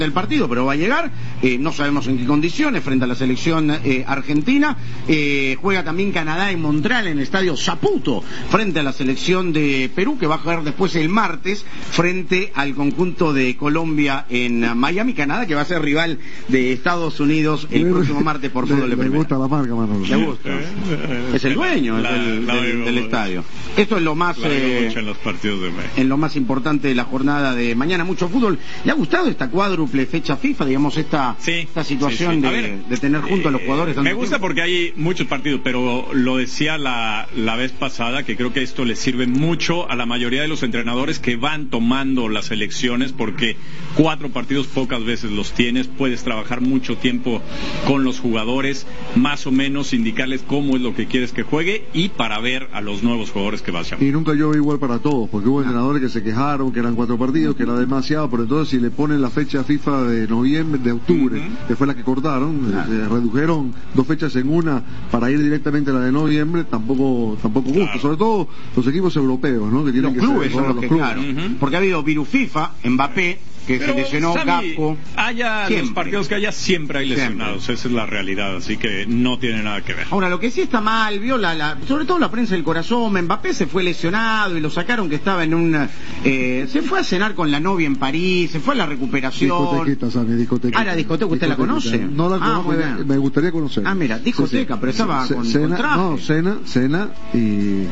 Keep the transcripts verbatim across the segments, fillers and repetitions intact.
del partido, pero va a llegar, eh, no sabemos en qué condiciones, frente a la selección eh, argentina. Eh, juega también Canadá en Montreal, en el estadio Saputo, frente a la selección de Perú, que va a jugar después el martes frente al conjunto de Colombia en Miami. Canadá, que va a ser rival de Estados Unidos el me, próximo martes por fútbol de primera. Me gusta la marca, Manolo. ¿Le gusta? Es el dueño la, del, la, del, del estadio. Esto es lo más eh, en, los partidos de en lo más importante de la jornada de mañana. Mucho fútbol. ¿Le ha gustado esta cuádruple fecha FIFA, digamos, esta, sí, esta situación sí, sí. de, ver, de tener junto eh, a los jugadores? Me gusta tiempo? Porque hay muchos partidos, pero lo decía la, la vez pasada, que creo que esto le sirve mucho a la mayoría de los entrenadores que van tomando las elecciones, porque cuatro partidos pocas veces los tienes, puedes trabajar mucho tiempo con los jugadores, más o menos indicarles cómo es lo que quieres que juegue y para ver a los nuevos jugadores que vas a llamar. Y nunca llegó igual para todos, porque hubo entrenadores que se quejaron que eran cuatro partidos, que era demasiado, pero entonces si le ponen la fecha FIFA de noviembre, de octubre, uh-huh. que fue la que cortaron, ah. eh, redujeron dos fechas en una para ir directamente a la de noviembre, tampoco tampoco gusta, claro. Sobre todo los equipos europeos, ¿no? Que tienen los que clubes ser, son los, los que clubes. Claro, uh-huh. porque ha habido virus FIFA, Mbappé, que pero, se lesionó, Gakpo. Haya siempre. Los partidos que haya, siempre hay lesionados, siempre. Esa es la realidad, así que no tiene nada que ver. Ahora, lo que sí está mal, vio la, la, sobre todo la prensa del corazón, Mbappé se fue lesionado y lo sacaron que estaba en un... Eh, se fue a cenar con la novia en París, se fue a la recuperación. Discotequita, Sammy, discotequita. Ah, la discoteca, ¿usted la conoce? No la ah, conozco, me, me gustaría conocer. Ah, mira, discoteca, sí, sí. pero estaba C- con, cena, con traje. No, cena, cena y...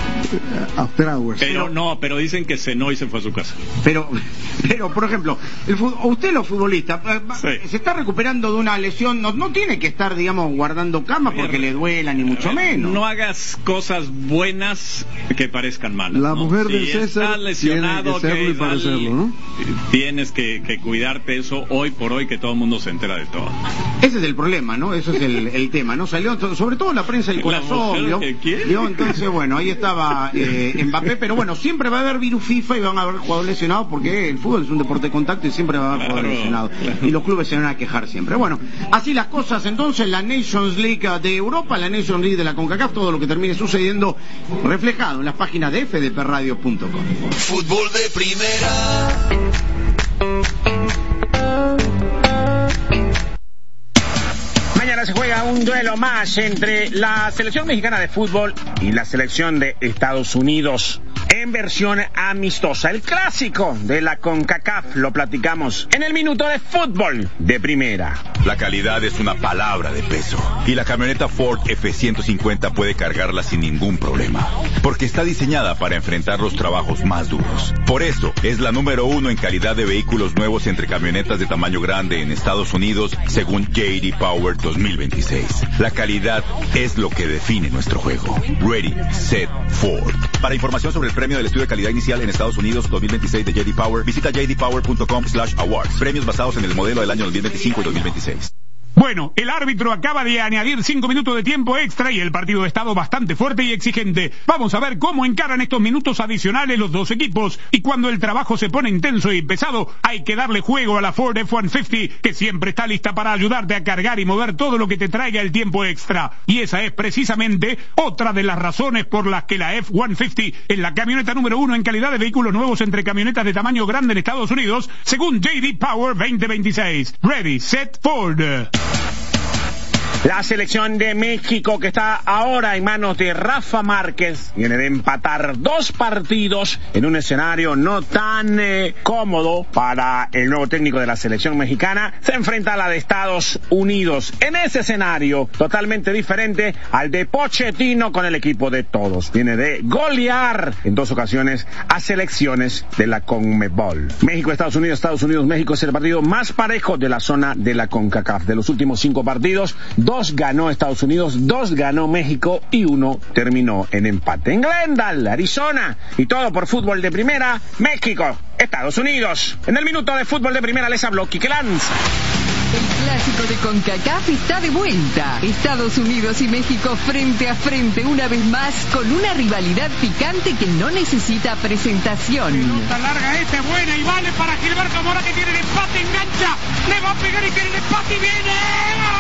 after hours. Pero no, pero dicen que cenó y se fue a su casa. Pero, pero por ejemplo, el fútbol, usted los futbolistas, sí. se está recuperando de una lesión, no, no tiene que estar, digamos, guardando camas porque le duela, ni mucho menos. No hagas cosas buenas que parezcan malas. La ¿no? mujer si del César estás lesionado, tiene que serlo y parecerlo, ¿no? Tienes que, que cuidarte eso hoy por hoy, que todo el mundo se entera de todo. Ese es el problema, ¿no? Eso es el, el tema, ¿no? Salió sobre todo la prensa del corazón, ¿vio? ¿Vio? Entonces, bueno, ahí estaba eh, Mbappé, pero bueno, siempre va a haber virus FIFA y van a haber jugadores lesionados porque el fútbol es un deporte de contacto y siempre va a haber jugadores lesionados. Y los clubes se van a quejar siempre. Bueno, así las cosas entonces, la Nations League de Europa, la Nations League de la CONCACAF, todo lo que termine sucediendo reflejado en las páginas de f d p radio punto com. Fútbol de primera. Mañana se juega un duelo más entre la selección mexicana de fútbol y la selección de Estados Unidos en versión amistosa. El clásico de la CONCACAF lo platicamos en el minuto de fútbol de primera. La calidad es una palabra de peso y la camioneta Ford F ciento cincuenta puede cargarla sin ningún problema, porque está diseñada para enfrentar los trabajos más duros. Por eso es la número uno en calidad de vehículos nuevos entre camionetas de tamaño grande en Estados Unidos, según J D Power dos mil veintiséis. La calidad es lo que define nuestro juego. Ready, Set, Ford. Para información sobre el premio del estudio de calidad inicial en Estados Unidos dos mil veintiséis de J D Power, visita j d power punto com slash awards. Premios basados en el modelo del año dos mil veinticinco y dos mil veintiséis. Bueno, el árbitro acaba de añadir cinco minutos de tiempo extra y el partido ha estado bastante fuerte y exigente. Vamos a ver cómo encaran estos minutos adicionales los dos equipos. Y cuando el trabajo se pone intenso y pesado, hay que darle juego a la Ford F ciento cincuenta, que siempre está lista para ayudarte a cargar y mover todo lo que te traiga el tiempo extra. Y esa es precisamente otra de las razones por las que la F ciento cincuenta es la camioneta número uno en calidad de vehículos nuevos entre camionetas de tamaño grande en Estados Unidos, según J D Power veinte veintiséis. Ready, Set, Ford. La selección de México, que está ahora en manos de Rafa Márquez, viene de empatar dos partidos en un escenario no tan eh, cómodo para el nuevo técnico de la selección mexicana. Se enfrenta a la de Estados Unidos en ese escenario totalmente diferente al de Pochettino con el equipo de todos. Viene de golear en dos ocasiones a selecciones de la CONMEBOL. México, Estados Unidos, Estados Unidos, México es el partido más parejo de la zona de la CONCACAF. De los últimos cinco partidos, dos ganó Estados Unidos, dos ganó México y uno terminó en empate. En Glendale, Arizona, y todo por fútbol de primera, México, Estados Unidos. En el minuto de fútbol de primera les habló Quique Lanz. El clásico de CONCACAF está de vuelta. Estados Unidos y México frente a frente una vez más con una rivalidad picante que no necesita presentación. Pelota larga, esta es buena y vale para Gilberto Mora, que tiene el empate, engancha, le va a pegar y tiene el empate y viene. Este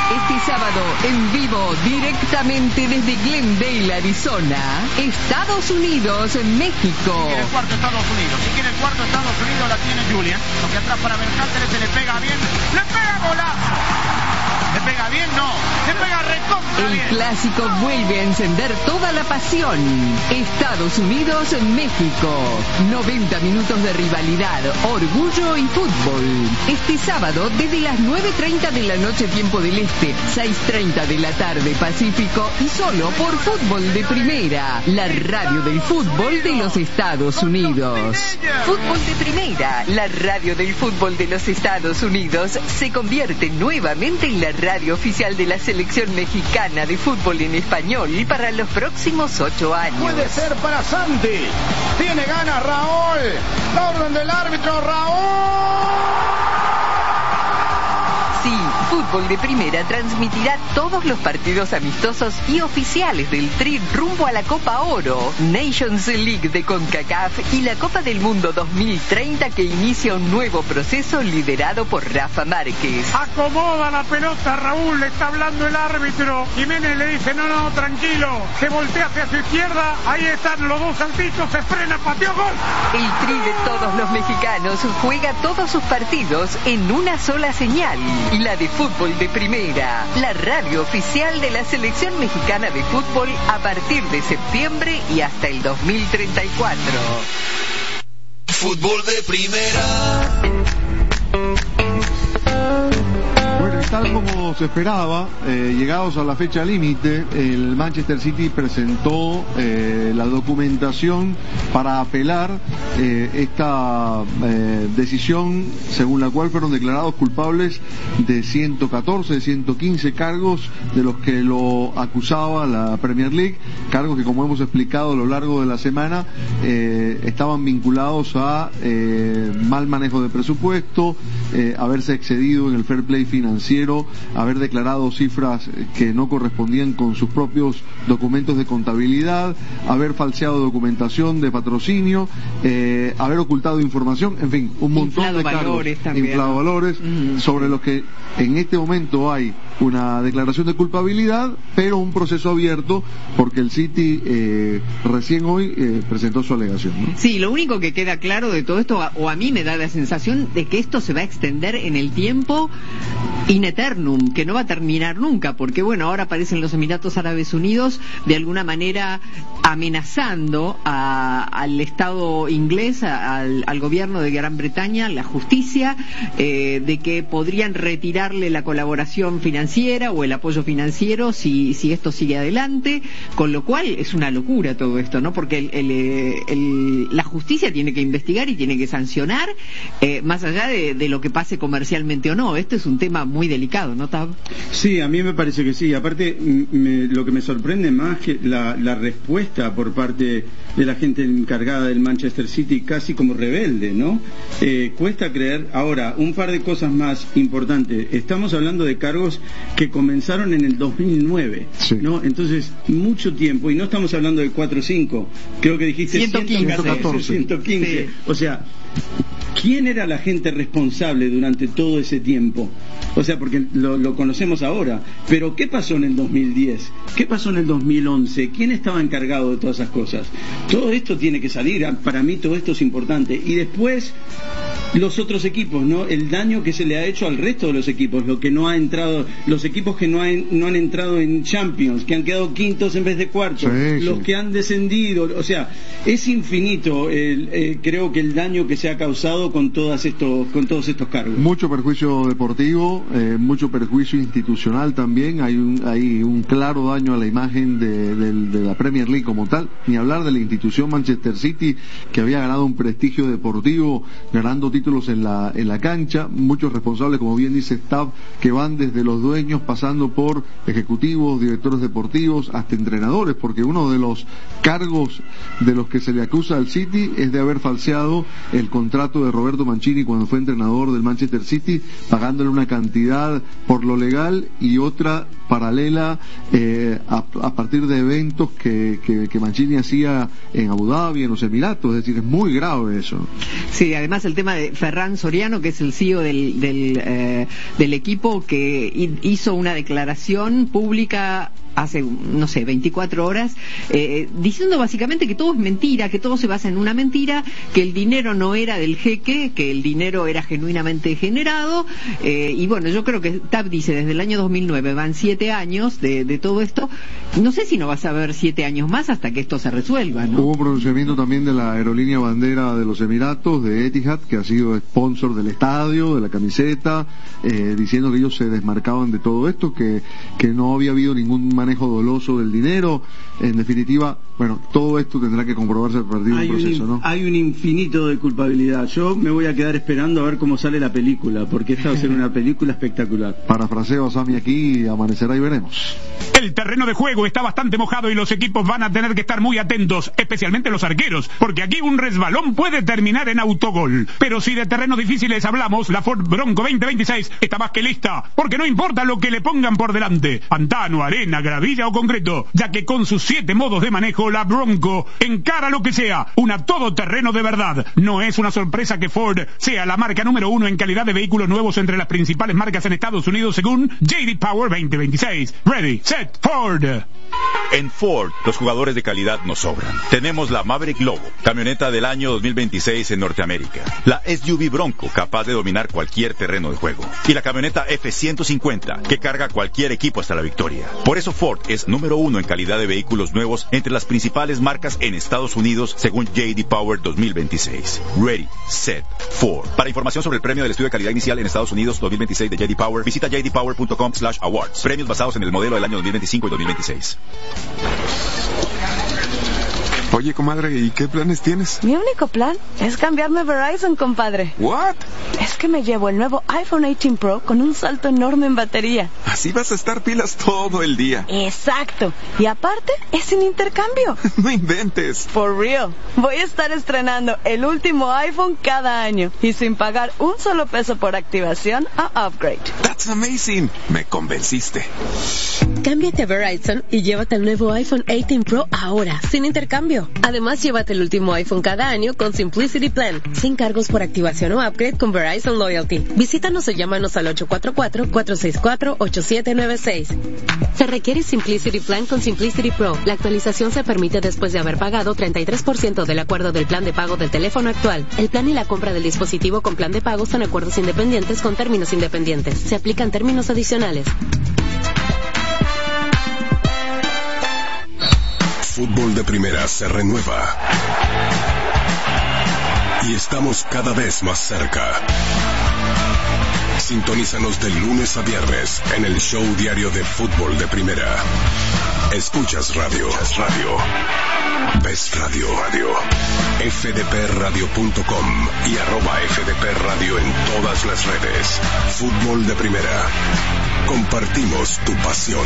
sábado, en vivo, directamente desde Glendale, Arizona, Estados Unidos, México. Si quiere el cuarto Estados Unidos, si quiere el cuarto Estados Unidos la tiene Julian. Lo que atrás para Bercánteres, se le pega bien, le pega golazo. ¿Le pega bien? No. Le pega recontra bien. El clásico vuelve a encender toda la pasión. Estados Unidos, México. noventa minutos de rivalidad, orgullo y fútbol. Este sábado desde las nueve treinta de la noche tiempo del Este, seis treinta de la tarde Pacífico y solo por Fútbol de Primera, la radio del fútbol de los Estados Unidos. Fútbol de Primera, la radio del fútbol de los Estados Unidos, se convierte nuevamente en la radio oficial de la selección mexicana de fútbol en español para los próximos ocho años. Puede ser para Santi. Tiene ganas Raúl. La orden del árbitro, Raúl. Sí, Fútbol de Primera transmitirá todos los partidos amistosos y oficiales del Tri rumbo a la Copa Oro, Nations League de CONCACAF y la Copa del Mundo dos mil treinta, que inicia un nuevo proceso liderado por Rafa Márquez. Acomoda la pelota, Raúl, le está hablando el árbitro. Jiménez le dice, no, no, tranquilo. Se voltea hacia su izquierda, ahí están los dos saltitos, se frena, pateó, gol. El Tri de todos los mexicanos juega todos sus partidos en una sola señal. La de Fútbol de Primera, la radio oficial de la selección mexicana de fútbol a partir de septiembre y hasta el dos mil treinta y cuatro. Fútbol de Primera. Tal como se esperaba, eh, llegados a la fecha límite, el Manchester City presentó eh, la documentación para apelar eh, esta eh, decisión según la cual fueron declarados culpables de ciento catorce, de ciento quince cargos de los que lo acusaba la Premier League, cargos que, como hemos explicado a lo largo de la semana, eh, estaban vinculados a eh, mal manejo de presupuesto, eh, haberse excedido en el fair play financiero, haber declarado cifras que no correspondían con sus propios documentos de contabilidad, haber falseado documentación de patrocinio, eh, haber ocultado información, en fin, un montón inflado de cargos, valores también, inflado ¿no? valores, uh-huh. sobre los que en este momento hay una declaración de culpabilidad, pero un proceso abierto porque el City eh, recién hoy eh, presentó su alegación, ¿no? Sí, lo único que queda claro de todo esto, o a mí me da la sensación de que esto se va a extender en el tiempo in eternum, que no va a terminar nunca, porque bueno, ahora aparecen los Emiratos Árabes Unidos de alguna manera amenazando a, al Estado inglés, a, al, al gobierno de Gran Bretaña, la justicia, eh, de que podrían retirarle la colaboración financiera o el apoyo financiero si, si esto sigue adelante, con lo cual es una locura todo esto, ¿no? Porque el, el, el, la justicia tiene que investigar y tiene que sancionar, eh, más allá de, de lo que pase comercialmente o no. Este es un tema muy delicado, ¿no, Tab? Sí, a mí me parece que sí. Aparte, me, lo que me sorprende más que la, la respuesta por parte de la gente encargada del Manchester City, casi como rebelde, ¿no? Eh, cuesta creer. Ahora, un par de cosas más importantes. Estamos hablando de cargos que comenzaron en el dos mil nueve, sí. ¿no? Entonces, mucho tiempo, y no estamos hablando de cuatro o cinco, creo que dijiste ciento quince. ciento quince. Sí. O sea, ¿quién era la gente responsable durante todo ese tiempo? O sea, porque lo, lo conocemos ahora, pero ¿qué pasó en el dos mil diez? ¿Qué pasó en el dos mil once? ¿Quién estaba encargado de todas esas cosas? Todo esto tiene que salir, para mí todo esto es importante. Y después, los otros equipos, ¿no? El daño que se le ha hecho al resto de los equipos, lo que no ha entrado, los equipos que no, han, no han entrado en Champions, que han quedado quintos en vez de cuartos, sí, los sí. que han descendido, o sea, es infinito, el, eh, creo que el daño que se ha causado con todas estos, con todos estos cargos. Mucho perjuicio deportivo, eh, mucho perjuicio institucional también, hay un, hay un claro daño a la imagen de, de, de la Premier League como tal, ni hablar de la institución Manchester City, que había ganado un prestigio deportivo, ganando títulos en la, en la cancha, muchos responsables, como bien dice Stav, que van desde los dueños, pasando por ejecutivos, directores deportivos, hasta entrenadores, porque uno de los cargos de los que se le acusa al City es de haber falseado el contrato de Roberto Mancini cuando fue entrenador del Manchester City, pagándole una cantidad por lo legal y otra paralela eh, a, a partir de eventos que, que, que Mancini hacía en Abu Dhabi, en los Emiratos, es decir, es muy grave eso. Sí, además el tema de Ferran Soriano, que es el C E O del, del, eh, del equipo, que hizo una declaración pública hace, no sé, veinticuatro horas, eh, diciendo básicamente que todo es mentira, que todo se basa en una mentira, que el dinero no era del jeque, que el dinero era genuinamente generado, eh, y bueno, yo creo que T A P dice desde el año dos mil nueve, van siete años de, de todo esto, no sé si no vas a ver siete años más hasta que esto se resuelva, ¿no? Hubo un pronunciamiento también de la aerolínea bandera de los Emiratos, de Etihad, que ha sido sponsor del estadio, de la camiseta, eh, diciendo que ellos se desmarcaban de todo esto, que, que no había habido ningún manejo doloso del dinero. En definitiva, bueno, todo esto tendrá que comprobarse a partir de un proceso, ¿no? Hay un infinito de culpabilidad. Yo me voy a quedar esperando a ver cómo sale la película, porque esta va a ser una película espectacular. Parafraseo a Sami aquí, amanecerá y veremos. El terreno de juego está bastante mojado y los equipos van a tener que estar muy atentos, especialmente los arqueros, porque aquí un resbalón puede terminar en autogol. Pero si de terrenos difíciles hablamos, la Ford Bronco veinte veintiséis está más que lista, porque no importa lo que le pongan por delante, pantano, arena, gravilla o concreto, ya que con sus siete modos de manejo, la Bronco encara lo que sea, una todoterreno de verdad. No es una sorpresa que Ford sea la marca número uno en calidad de vehículos nuevos entre las principales marcas en Estados Unidos según J D Power veinte veintiséis. Ready, set, Ford. En Ford, los jugadores de calidad nos sobran. Tenemos la Maverick Lobo, camioneta del año dos mil veintiséis en Norteamérica. La S U V Bronco, capaz de dominar cualquier terreno de juego. Y la camioneta F ciento cincuenta, que carga cualquier equipo hasta la victoria. Por eso Ford es número uno en calidad de vehículos nuevos entre las principales marcas en Estados Unidos, según J D Power dos mil veintiséis. Ready, set, Ford. Para información sobre el premio del estudio de calidad inicial en Estados Unidos dos mil veintiséis de J D Power, visita j d power punto com slash awards. Premios basados en el modelo del año dos mil veinticinco y dos mil veintiséis. Oye, comadre, ¿y qué planes tienes? Mi único plan es cambiarme a Verizon, compadre. ¿What? Es que me llevo el nuevo iPhone dieciocho Pro con un salto enorme en batería. Así vas a estar pilas todo el día. Exacto. Y aparte, es sin intercambio. No inventes. For real. Voy a estar estrenando el último iPhone cada año y sin pagar un solo peso por activación o upgrade. That's amazing. Me convenciste. Cámbiate a Verizon y llévate el nuevo iPhone dieciocho Pro ahora, sin intercambio. Además, llévate el último iPhone cada año con Simplicity Plan, sin cargos por activación o upgrade con Verizon Loyalty. Visítanos o llámanos al ocho cuatro cuatro, cuatro seis cuatro, ocho siete nueve seis. Se requiere Simplicity Plan con Simplicity Pro. La actualización se permite después de haber pagado treinta y tres por ciento del acuerdo del plan de pago del teléfono actual. El plan y la compra del dispositivo con plan de pago son acuerdos independientes con términos independientes. Se aplican términos adicionales. Fútbol de Primera se renueva y estamos cada vez más cerca. Sintonízanos de lunes a viernes en el show diario de Fútbol de Primera. Escuchas radio, radio, ves radio, radio, f d p radio punto com y arroba f d p radio en todas las redes. Fútbol de Primera. Compartimos tu pasión.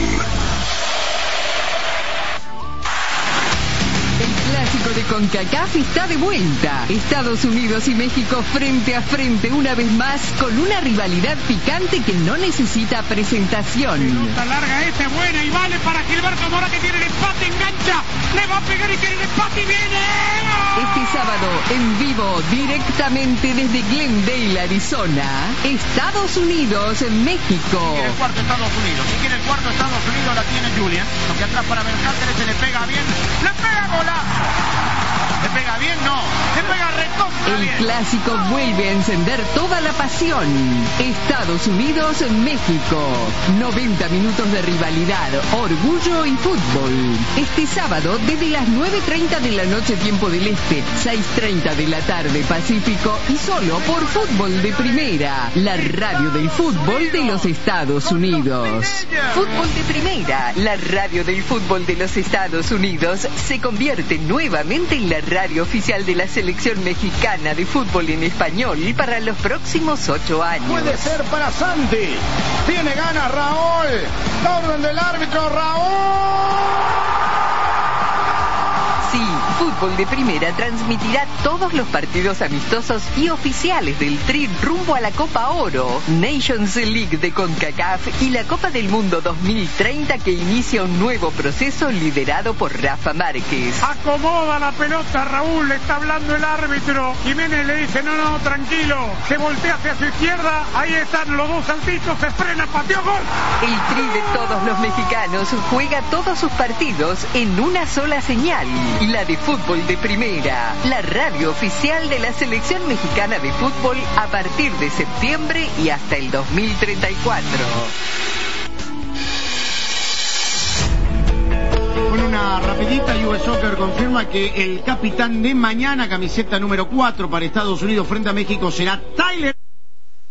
El clásico de CONCACAF está de vuelta. Estados Unidos y México frente a frente una vez más con una rivalidad picante que no necesita presentación. Pelota larga esta es buena y vale para Gilberto Mora que tiene el empate, engancha, le va a pegar y tiene el empate y viene. Este sábado en vivo directamente desde Glendale, Arizona, Estados Unidos, México. Si quiere el cuarto Estados Unidos, si quiere el cuarto Estados Unidos la tiene Julian, aunque atrás para Mercáceres se le pega bien, le pega golazo. ¿Le pega bien? No. Le pega recontra El bien. clásico vuelve a encender toda la pasión. Estados Unidos, México. noventa minutos de rivalidad, orgullo y fútbol. Este sábado desde las nueve treinta de la noche tiempo del Este, seis treinta de la tarde Pacífico y solo por Fútbol de Primera, la radio del fútbol de los Estados Unidos. Fútbol de Primera, la radio del fútbol de los Estados Unidos, se convierte nuevamente en la radio oficial de la selección mexicana de fútbol en español para los próximos ocho años. Puede ser para Santi. Tiene ganas Raúl. La orden del árbitro, Raúl. Sí, fútbol Fútbol de Primera transmitirá todos los partidos amistosos y oficiales del Tri rumbo a la Copa Oro, Nations League de CONCACAF y la Copa del Mundo dos mil treinta, que inicia un nuevo proceso liderado por Rafa Márquez. Acomoda la pelota, Raúl, le está hablando el árbitro. Jiménez le dice, no, no, tranquilo. Se voltea hacia su izquierda, ahí están los dos saltitos, se frena, pateó, gol. El Tri de todos los mexicanos juega todos sus partidos en una sola señal, la de Fútbol de Primera, la radio oficial de la selección mexicana de fútbol a partir de septiembre y hasta el dos mil treinta y cuatro. Con una rapidita, U S Soccer confirma que el capitán de mañana, camiseta número cuatro para Estados Unidos frente a México, será Tyler